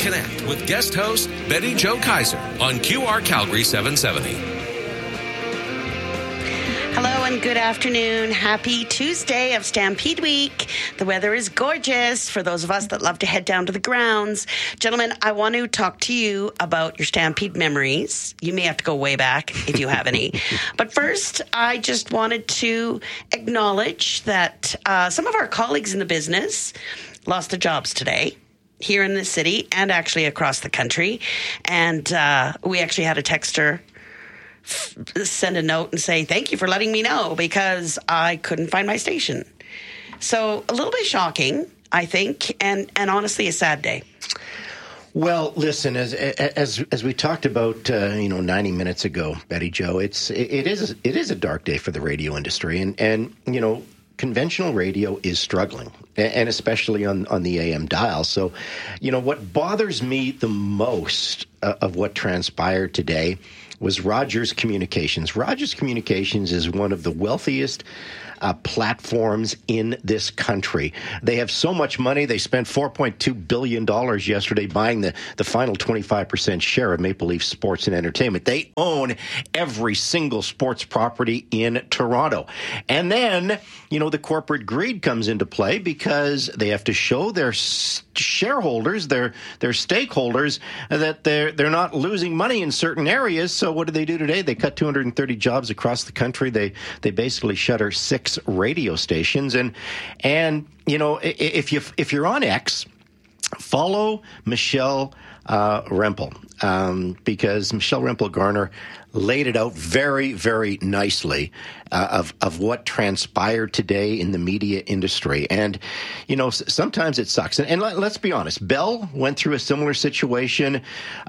Connect with guest host Betty Jo Kaiser on QR Calgary 770. Hello and good afternoon. Happy Tuesday of Stampede Week. The weather is gorgeous for those of us that love to head down to the grounds. Gentlemen, I want to talk to you about your Stampede memories. You may have to go way back if you have any. But first, I just wanted to acknowledge that some of our colleagues in the business lost their jobs today here in the city and actually across the country. And we actually had a texter send a note and say, thank you for letting me know because I couldn't find my station. So a little bit shocking, I think, and honestly a sad day. Well, listen, as we talked about 90 minutes ago, Betty Jo, it is a dark day for the radio industry, and conventional radio is struggling, and especially on the AM dial. So, what bothers me the most of what transpired today was Rogers Communications. Rogers Communications is one of the wealthiest platforms in this country. They have so much money. They spent $4.2 billion yesterday buying the final 25% share of Maple Leaf Sports and Entertainment. They own every single sports property in Toronto. And then, the corporate greed comes into play because they have to show their shareholders, their stakeholders, that they're not losing money in certain areas. So what do they do today? They cut 230 jobs across the country. They basically shutter 6 radio stations. And if you're on X, follow Michelle Rempel, because Michelle Rempel-Garner laid it out very, very nicely of what transpired today in the media industry. And, sometimes it sucks. And let's be honest, Bell went through a similar situation.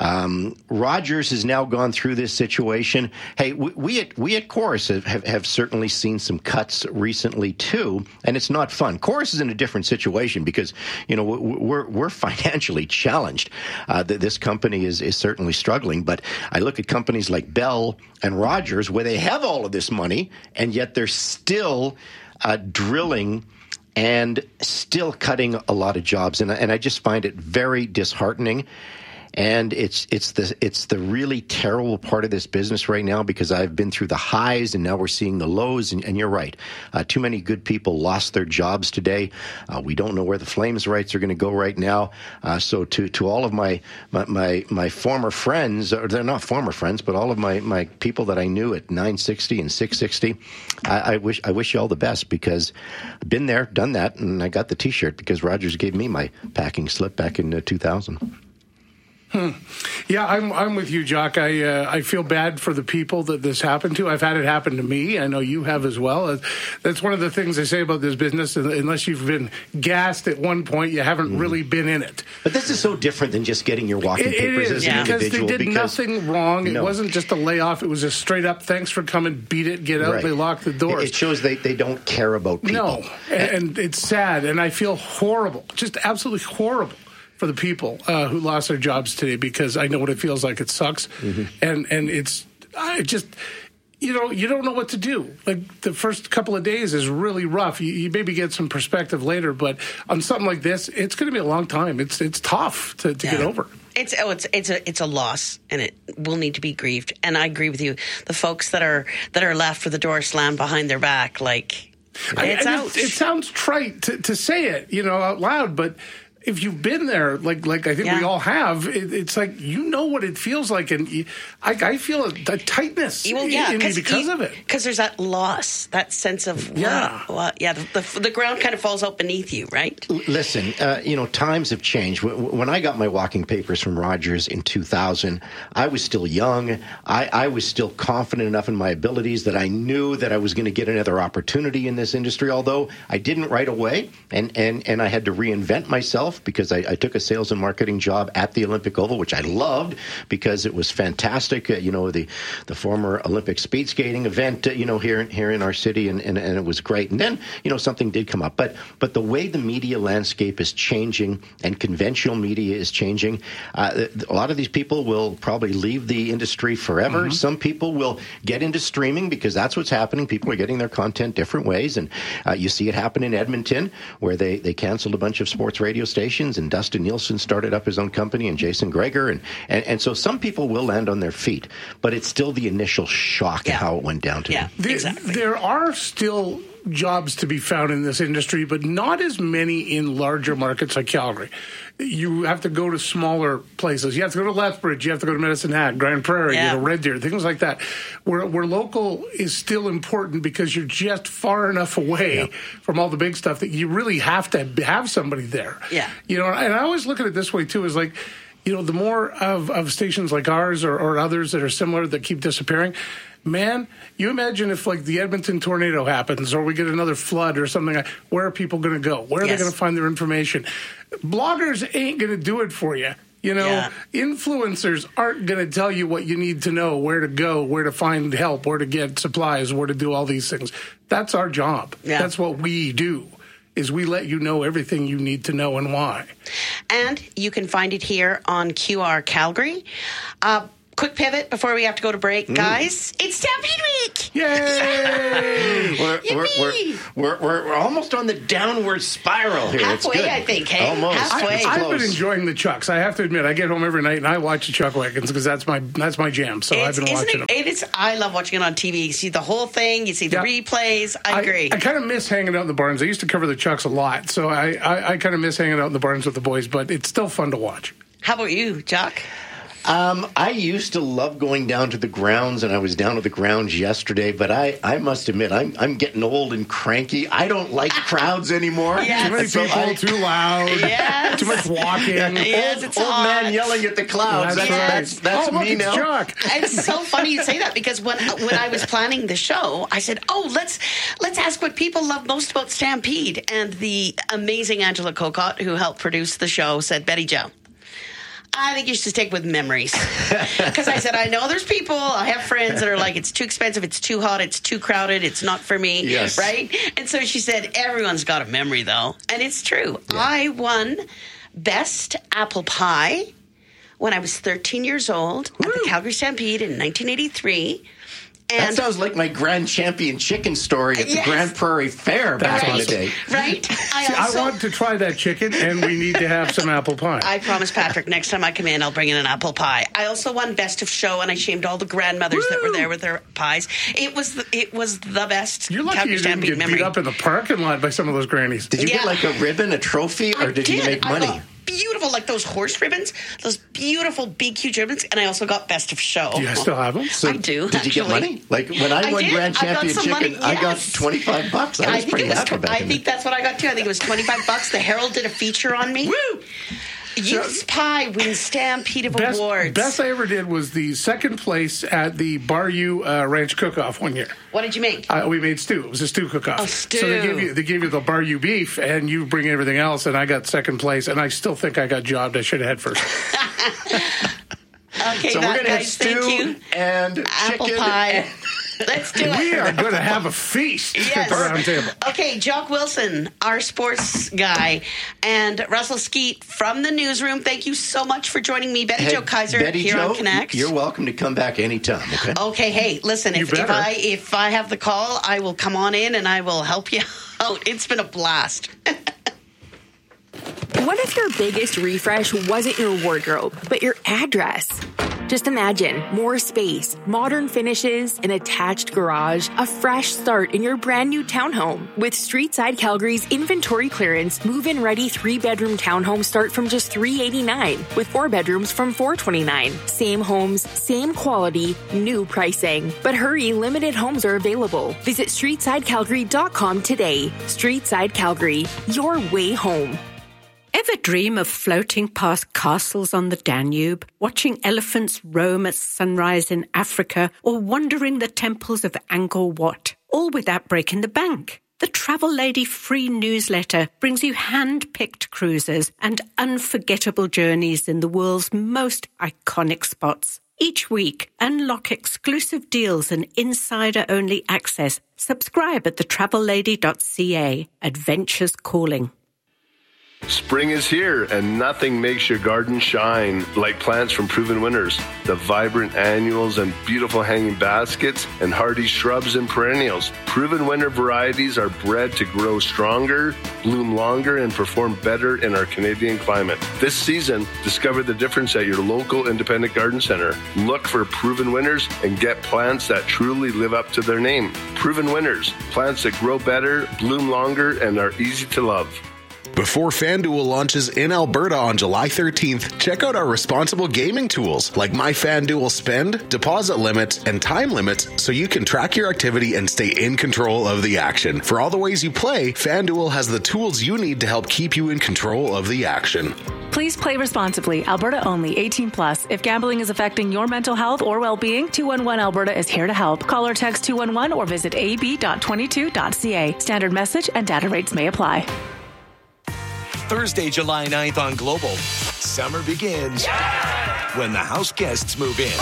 Rogers has now gone through this situation. Hey, we at Chorus have certainly seen some cuts recently, too, and it's not fun. Chorus is in a different situation because, we're financially challenged. This company is certainly struggling, but I look at companies like Bell and Rogers where they have all of this money, and yet they're still drilling and still cutting a lot of jobs. And I just find it very disheartening. And it's the really terrible part of this business right now, because I've been through the highs and now we're seeing the lows. And you're right. Too many good people lost their jobs today. We don't know where the Flames rights are going to go right now. So to all of my former friends, or they're not former friends, but all of my people that I knew at 960 and 660, I wish you all the best, because I've been there, done that, and I got the T-shirt because Rogers gave me my packing slip back in 2000. Yeah, I'm with you, Jock. I feel bad for the people that this happened to. I've had it happen to me. I know you have as well. That's one of the things they say about this business. Unless you've been gassed at one point, you haven't really been in it. But this is so different than just getting your walking papers as an individual. Because they did nothing wrong. No. It wasn't just a layoff. It was a straight up, thanks for coming, beat it, get out. Right. They locked the doors. It shows they don't care about people. No, and it's sad. And I feel horrible, just absolutely horrible for the people who lost their jobs today, because I know what it feels like. It sucks. Mm-hmm. And you don't know what to do. Like, the first couple of days is really rough. You maybe get some perspective later, but on something like this, it's going to be a long time. It's tough to get over. It's a loss, and it will need to be grieved. And I agree with you. The folks that are left with the door slammed behind their back, like, it's out. It sounds trite to say it, out loud, but if you've been there, like I think we all have, it's like, what it feels like, and I feel a tightness in me because of it. Because there's that loss, that sense of the ground kind of falls out beneath you, right? Listen, times have changed. When I got my walking papers from Rogers in 2000, I was still young. I was still confident enough in my abilities that I knew that I was going to get another opportunity in this industry. Although I didn't right away, and I had to reinvent myself, because I took a sales and marketing job at the Olympic Oval, which I loved because it was fantastic. The former Olympic speed skating event, here in our city, and it was great. And then, something did come up. But the way the media landscape is changing and conventional media is changing, a lot of these people will probably leave the industry forever. Mm-hmm. Some people will get into streaming because that's what's happening. People are getting their content different ways. And you see it happen in Edmonton, where they canceled a bunch of sports radio stations stations, and Dustin Nielsen started up his own company, and Jason Greger, and so some people will land on their feet, but it's still the initial shock of how it went down to them. Exactly. There are still jobs to be found in this industry, but not as many in larger markets like Calgary. You have to go to smaller places. You have to go to Lethbridge. You have to go to Medicine Hat, Grand Prairie, Red Deer, things like that. Where local is still important because you're just far enough away from all the big stuff that you really have to have somebody there. Yeah. And I always look at it this way, too, is like, the more of stations like ours or others that are similar that keep disappearing, man, you imagine if like the Edmonton tornado happens or we get another flood or something, where are people going to go? Where are they going to find their information? Bloggers ain't going to do it for you. Influencers aren't going to tell you what you need to know, where to go, where to find help, where to get supplies, where to do all these things. That's our job. Yeah. That's what we do. Is we let you know everything you need to know and why. And you can find it here on QR Calgary. Quick pivot before we have to go to break, guys. It's Stampede Week! Yay! We're almost on the downward spiral here. Halfway, I think. Hey, almost. Halfway. I've been enjoying the Chucks. I have to admit, I get home every night and I watch the Chuck Wagons because that's my jam. So I've been watching them. I love watching it on TV. You see the whole thing. You see the replays. I agree. I kind of miss hanging out in the barns. I used to cover the Chucks a lot, so I kind of miss hanging out in the barns with the boys. But it's still fun to watch. How about you, Jock? I used to love going down to the grounds, and I was down to the grounds yesterday, but I must admit, I'm getting old and cranky. I don't like crowds anymore. Too many people, too loud, too much walking. Old man yelling at the clouds. That's me now. Chuck. It's so funny you say that because when I was planning the show, I said, let's ask what people love most about Stampede. And the amazing Angela Kokot, who helped produce the show, said, Betty Jo, I think you should stick with memories. Because I said, I know there's people, I have friends that are like, it's too expensive, it's too hot, it's too crowded, it's not for me. Yes. Right? And so she said, everyone's got a memory, though. And it's true. Yeah. I won Best Apple Pie when I was 13 years old at the Calgary Stampede in 1983. And that sounds like my Grand Champion chicken story at the Grand Prairie Fair back in the day. Right? I want to try that chicken, and we need to have some apple pie. I promise, Patrick, next time I come in, I'll bring in an apple pie. I also won Best of Show, and I shamed all the grandmothers that were there with their pies. It was the best. You're lucky you didn't get beat up in the parking lot by some of those grannies. Did you get like a ribbon, a trophy, or did you make money? Beautiful, like those horse ribbons, those beautiful BQ ribbons, and I also got Best of Show. Do you still have them? So I do. Did you get money? Like when I won Grand Champion Chicken, I got $25. I was pretty happy about it. I think that's what I got too. I think it was $25. The Herald did a feature on me. Woo! Youth's Pie wins Stampede of Awards. Best I ever did was the second place at the Bar U Ranch Cook-Off one year. What did you make? We made stew. It was a stew cook-off. Oh, stew. So they gave you the Bar U beef, and you bring everything else, and I got second place, and I still think I got jobbed. I should have had first. Okay, so we're going to have stew and apple chicken pie. Let's do it. We are going to have a feast at the round table. Okay, Jock Wilson, our sports guy, and Russell Skeet from the newsroom. Thank you so much for joining me, Betty Jo Kaiser, here on Connect. You're welcome to come back anytime. Okay. Hey, listen, if I have the call, I will come on in and I will help you out. It's been a blast. What if your biggest refresh wasn't your wardrobe, but your address? Just imagine more space, modern finishes, an attached garage, a fresh start in your brand new townhome. With Streetside Calgary's inventory clearance, move-in ready 3-bedroom townhomes start from just $389, with 4 bedrooms from $429. Same homes, same quality, new pricing. But hurry, limited homes are available. Visit StreetsideCalgary.com today. Streetside Calgary, your way home. Ever dream of floating past castles on the Danube, watching elephants roam at sunrise in Africa, or wandering the temples of Angkor Wat, all without breaking the bank? The Travel Lady free newsletter brings you hand-picked cruises and unforgettable journeys in the world's most iconic spots. Each week, unlock exclusive deals and insider-only access. Subscribe at thetravellady.ca. Adventures calling. Spring is here, and nothing makes your garden shine like plants from Proven Winners. The vibrant annuals and beautiful hanging baskets and hardy shrubs and perennials. Proven Winner varieties are bred to grow stronger, bloom longer, and perform better in our Canadian climate. This season, discover the difference at your local independent garden center. Look for Proven Winners and get plants that truly live up to their name. Proven Winners, plants that grow better, bloom longer, and are easy to love. Before FanDuel launches in Alberta on July 13th, check out our responsible gaming tools like My FanDuel Spend, deposit limits, and time limits so you can track your activity and stay in control of the action. For all the ways you play, FanDuel has the tools you need to help keep you in control of the action. Please play responsibly. Alberta only. 18 plus. If gambling is affecting your mental health or well-being, 211 Alberta is here to help. Call or text 211 or visit ab.22.ca. Standard message and data rates may apply. Thursday, July 9th on Global. Summer begins when the house guests move in.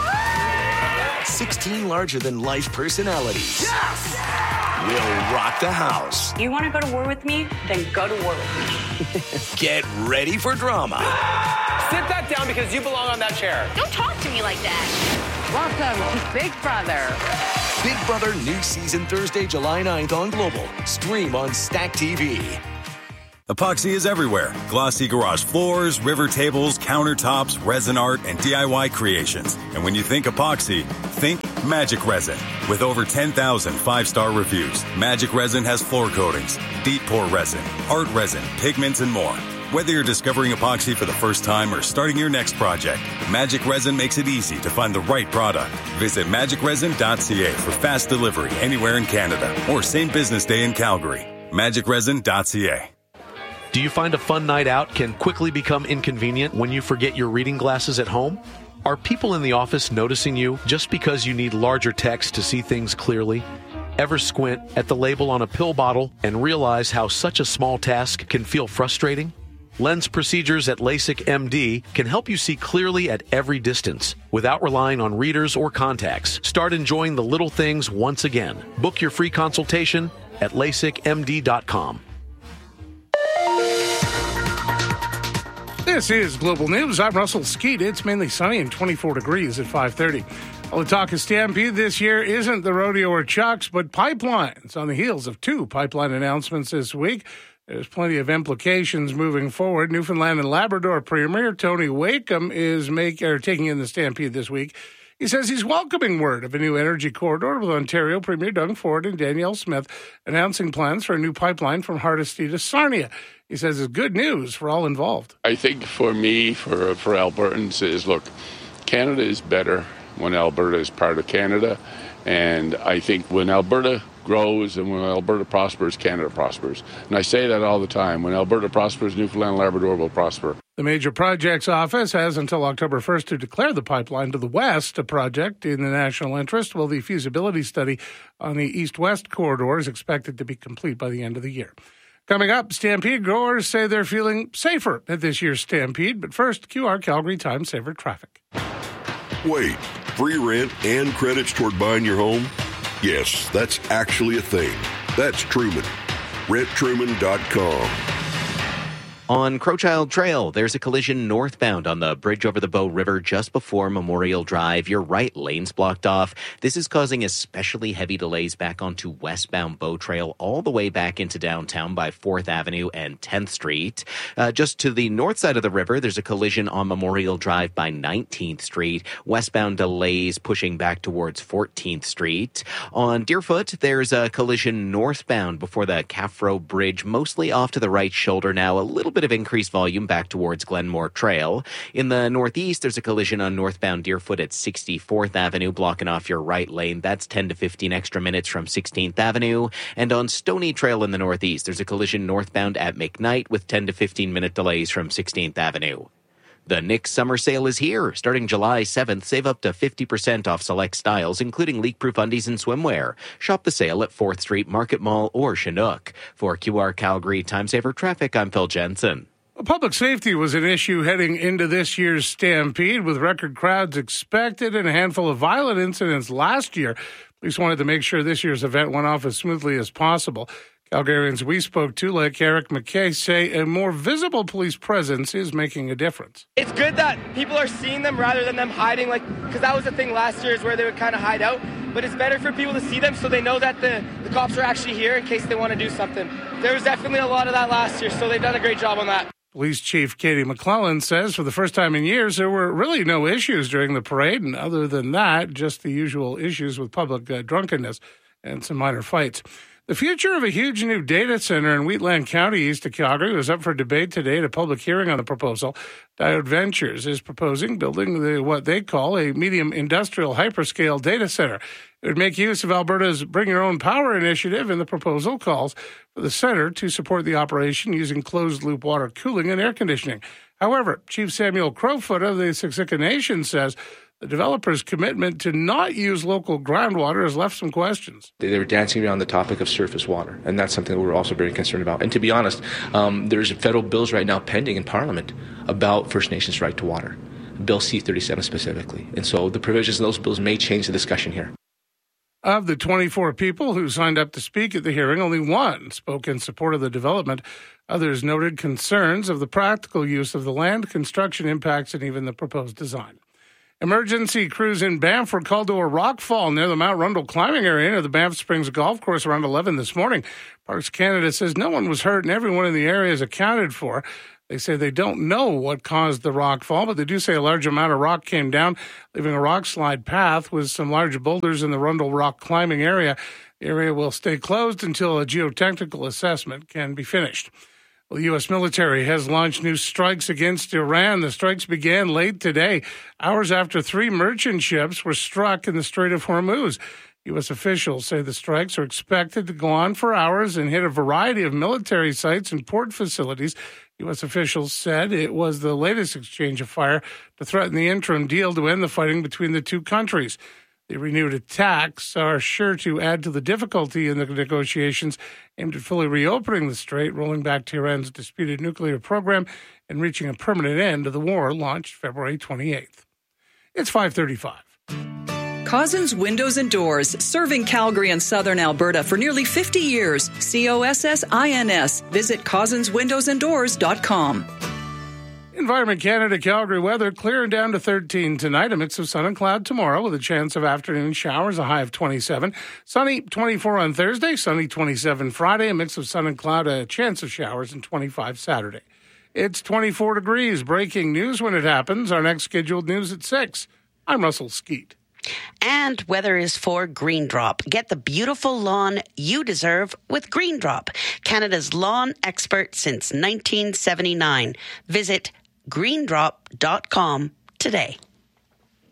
16 larger-than-life personalities will rock the house. You want to go to war with me? Then go to war with me. Get ready for drama. Sit that down because you belong on that chair. Don't talk to me like that. Welcome to Big Brother. Big Brother new season Thursday, July 9th on Global. Stream on Stack TV. Epoxy is everywhere. Glossy garage floors, river tables, countertops, resin art, and DIY creations. And when you think epoxy, think Magic Resin. With over 10,000 five-star reviews, Magic Resin has floor coatings, deep pour resin, art resin, pigments, and more. Whether you're discovering epoxy for the first time or starting your next project, Magic Resin makes it easy to find the right product. Visit magicresin.ca for fast delivery anywhere in Canada or same business day in Calgary. magicresin.ca. Do you find a fun night out can quickly become inconvenient when you forget your reading glasses at home? Are people in the office noticing you just because you need larger text to see things clearly? Ever squint at the label on a pill bottle and realize how such a small task can feel frustrating? Lens procedures at LASIK MD can help you see clearly at every distance without relying on readers or contacts. Start enjoying the little things once again. Book your free consultation at LASIKMD.com. This is Global News. I'm Russell Skeet. It's mainly sunny and 24 degrees at 5:30. All the talk of Stampede this year isn't the rodeo or chucks, but pipelines. On the heels of two pipeline announcements this week, there's plenty of implications moving forward. Newfoundland and Labrador Premier Tony Wakeham is taking in the Stampede this week. He says he's welcoming word of a new energy corridor, with Ontario Premier Doug Ford and Danielle Smith announcing plans for a new pipeline from Hardisty to Sarnia. He says it's good news for all involved. I think for me, for Albertans, is look, Canada is better when Alberta is part of Canada. And I think when Alberta grows and when Alberta prospers, Canada prospers. And I say that all the time. When Alberta prospers, Newfoundland and Labrador will prosper. The Major Projects Office has until October 1st to declare the pipeline to the west a project in the national interest, while the feasibility study on the east-west corridor is expected to be complete by the end of the year. Coming up, Stampede growers say they're feeling safer at this year's Stampede. But first, QR Calgary Time Saver traffic. Wait, free rent and credits toward buying your home? Yes, that's actually a thing. That's Truman. RentTruman.com. On Crowchild Trail, there's a collision northbound on the bridge over the Bow River just before Memorial Drive. Your right lane's blocked off. This is causing especially heavy delays back onto westbound Bow Trail all the way back into downtown by 4th Avenue and 10th Street. Just to the north side of the river, there's a collision on Memorial Drive by 19th Street. Westbound delays pushing back towards 14th Street. On Deerfoot, there's a collision northbound before the Caffro Bridge, mostly off to the right shoulder now. A little bit of increased volume back towards Glenmore Trail. In the northeast, there's a collision on northbound Deerfoot at 64th Avenue, blocking off your right lane. That's 10 to 15 extra minutes from 16th Avenue. And on Stony Trail in the northeast, there's a collision northbound at McKnight with 10 to 15 minute delays from 16th Avenue. The Nick Summer Sale is here. Starting July 7th, save up to 50% off select styles, including leak-proof undies and swimwear. Shop the sale at 4th Street, Market Mall, or Chinook. For QR Calgary Time Saver Traffic, I'm Phil Jensen. Public safety was an issue heading into this year's Stampede, with record crowds expected and a handful of violent incidents last year. Police wanted to make sure this year's event went off as smoothly as possible. Calgarians we spoke to, like Eric McKay, say a more visible police presence is making a difference. It's good that people are seeing them rather than them hiding, because that was the thing last year is where they would kind of hide out. But it's better for people to see them so they know that the cops are actually here in case they want to do something. There was definitely a lot of that last year, so they've done a great job on that. Police Chief Katie McClellan says for the first time in years, there were really no issues during the parade. And other than that, just the usual issues with public drunkenness and some minor fights. The future of a huge new data center in Wheatland County, east of Calgary, was up for debate today at a public hearing on the proposal. Diode Ventures is proposing building what they call a medium industrial hyperscale data center. It would make use of Alberta's Bring Your Own Power initiative, and the proposal calls for the center to support the operation using closed-loop water cooling and air conditioning. However, Chief Samuel Crowfoot of the Siksika Nation says the developer's commitment to not use local groundwater has left some questions. They were dancing around the topic of surface water, and that's something that we're also very concerned about. And to be honest, there's federal bills right now pending in Parliament about First Nations' right to water, Bill C-37 specifically. And so the provisions in those bills may change the discussion here. Of the 24 people who signed up to speak at the hearing, only one spoke in support of the development. Others noted concerns of the practical use of the land, construction impacts, and even the proposed design. Emergency crews in Banff were called to a rock fall near the Mount Rundle climbing area near the Banff Springs Golf Course around 11 this morning. Parks Canada says no one was hurt and everyone in the area is accounted for. They say they don't know what caused the rock fall, but they do say a large amount of rock came down, leaving a rock slide path with some large boulders in the Rundle Rock climbing area. The area will stay closed until a geotechnical assessment can be finished. Well, the U.S. military has launched new strikes against Iran. The strikes began late today, hours after 3 merchant ships were struck in the Strait of Hormuz. U.S. officials say the strikes are expected to go on for hours and hit a variety of military sites and port facilities. U.S. officials said it was the latest exchange of fire to threaten the interim deal to end the fighting between the two countries. The renewed attacks are sure to add to the difficulty in the negotiations aimed at fully reopening the strait, rolling back Tehran's disputed nuclear program, and reaching a permanent end to the war launched February 28th. It's 5:35. Cozzens Windows and Doors, serving Calgary and southern Alberta for nearly 50 years. COSSINS. Visit CozzensWindowsandDoors.com. Environment Canada Calgary weather, clear and down to 13 tonight. A mix of sun and cloud tomorrow with a chance of afternoon showers, a high of 27. Sunny 24 on Thursday, sunny 27 Friday, a mix of sun and cloud, a chance of showers, and 25 Saturday. It's 24 degrees. Breaking news when it happens. Our next scheduled news at 6. I'm Russell Skeet. And weather is for Green Drop. Get the beautiful lawn you deserve with Green Drop, Canada's lawn expert since 1979. Visit greendrop.com today.